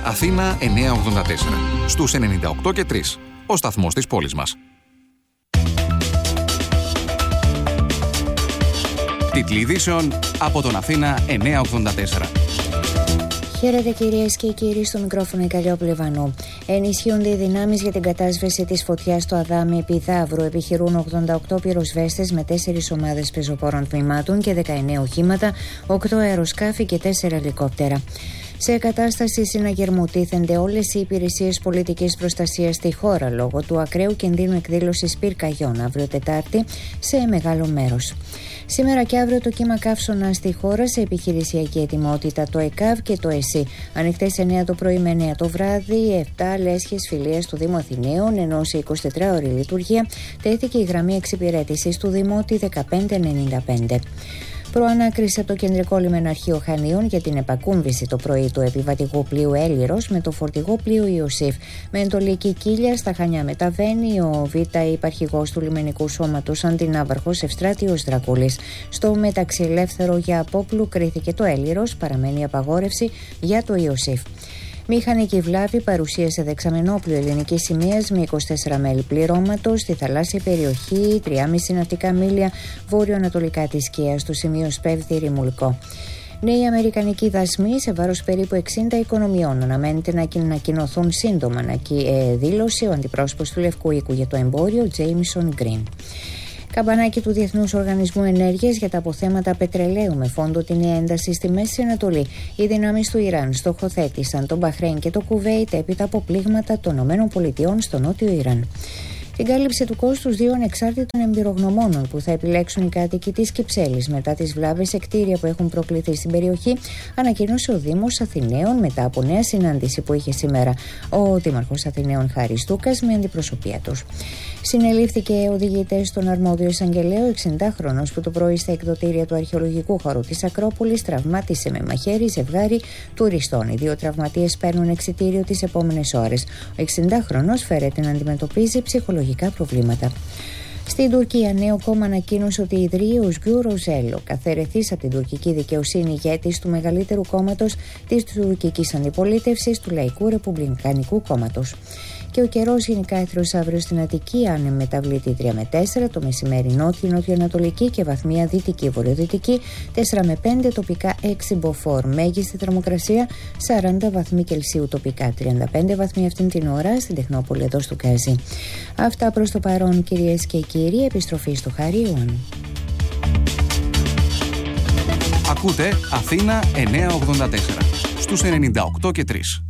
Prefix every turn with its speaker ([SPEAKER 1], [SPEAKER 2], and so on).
[SPEAKER 1] Αθήνα 984. Στους 98 και 3. Ο σταθμός της πόλης μας. Τίτλοι ειδήσεων από τον Αθήνα 984.
[SPEAKER 2] Χαίρετε κυρίες και κύριοι, στο μικρόφωνο η Καλλιόπη Βανού. Ενισχύονται οι δυνάμεις για την κατάσβεση της φωτιάς στο Αδάμι επί Δαύρου. Επιχειρούν 88 πυροσβέστες με 4 ομάδες πεζοπόρων τμήματων και 19 οχήματα, 8 αεροσκάφη και 4 ελικόπτερα. Σε κατάσταση συναγερμού τίθενται όλες οι υπηρεσίες πολιτικής προστασίας στη χώρα λόγω του ακραίου κινδύνου εκδήλωσης πυρκαγιών αύριο Τετάρτη σε μεγάλο μέρος. Σήμερα και αύριο το κύμα καύσωνα στη χώρα σε επιχειρησιακή ετοιμότητα, το ΕΚΑΒ και το ΕΣΥ. Ανοιχτές 9 το πρωί με 9 το βράδυ, 7 λέσχες φιλίας του Δήμου Αθηναίων, ενώ σε 24ωρη λειτουργία τέθηκε η γραμμή εξυπηρέτησης του Δημότη 1595. Προανάκρισε το κεντρικό λιμεναρχείο Χανίων για την επακούμβηση το πρωί του επιβατικού πλοίου Έλιρος με το φορτηγό πλοίο Ιωσήφ. Με εντολή Κικίλια στα Χανιά μεταβαίνει ο Β' υπαρχηγός του λιμενικού σώματος αντινάβαρχος Ευστράτιος Δρακούλης. Στο μεταξύ ελεύθερο για απόπλου κρίθηκε το Έλιρος, παραμένει απαγόρευση για το Ιωσήφ. Μηχανική βλάβη παρουσίασε δεξαμενόπλοιο ελληνικής σημαίας με 24 μέλη πληρώματος στη θαλάσσια περιοχή 3,5 ναυτικά μίλια βόρειο-ανατολικά της Σκιάς, στο σημείο Σπέβδη Ρημουλκό. Νέοι αμερικανικοί δασμοί σε βάρος περίπου 60 οικονομιών αναμένεται να ανακοινωθούν σύντομα, δήλωσε ο αντιπρόσωπος του Λευκού Οίκου για το εμπόριο Τζέιμσον Γκριν. Καμπανάκι του Διεθνούς Οργανισμού Ενέργειας για τα αποθέματα πετρελαίου με φόντο την νέα ένταση στη Μέση Ανατολή. Οι δυνάμεις του Ιράν στοχοθέτησαν τον Μπαχρέιν και το Κουβέιτ έπειτα από πλήγματα των ΗΠΑ στο νότιο Ιράν. Την κάλυψη του κόστους 2 ανεξάρτητων εμπειρογνωμόνων που θα επιλέξουν οι κάτοικοι της Κυψέλης μετά τις βλάβες σε κτίρια που έχουν προκληθεί στην περιοχή, ανακοίνωσε ο Δήμος Αθηναίων μετά από νέα συνάντηση που είχε σήμερα ο Δήμαρχος Αθηναίων Χάρης Τούκας με αντιπροσωπεία τους. Συνελήφθηκε οδηγητές στον αρμόδιο εισαγγελέο 60χρονος που το πρωί στα εκδοτήρια του αρχαιολογικού χώρου της Ακρόπολης τραυμάτισε με μαχαίρι ζευγάρι τουριστών. Οι 2 τραυματίες παίρνουν εξιτήριο τις επόμενες ώρες. Ο 60χρονος φέρεται να αντιμετωπίζει ψυχολογικά προβλήματα. Στην Τουρκία, νέο κόμμα ανακοίνωσε ότι ιδρύει ο Σγκιου Ροζέλο, καθαιρεθής από την τουρκική δικαιοσύνη ηγέτης του μεγαλύτερου κόμματος της τουρκικής αντιπολίτευσης, του Λαϊκού Ρεπουμπλικανικού Κόμματος. Και ο καιρός γενικά έθρος αύριο στην Αττική, άνεμ μεταβλητή 3 με 4, το μεσημέρι νότιο-νοτιοανατολική και βαθμία δυτική-βορειοδυτική 4 με 5, τοπικά 6 μποφόρ. Μέγιστη θερμοκρασία 40 βαθμοί Κελσίου, τοπικά 35 βαθμοί αυτήν την ώρα στην Τεχνόπολη εδώ στο Κάζι. Αυτά προς το παρόν κυρίες και κύριοι, επιστροφή στο Χαρίων.
[SPEAKER 1] Ακούτε Αθήνα 984 στους 98 και 3.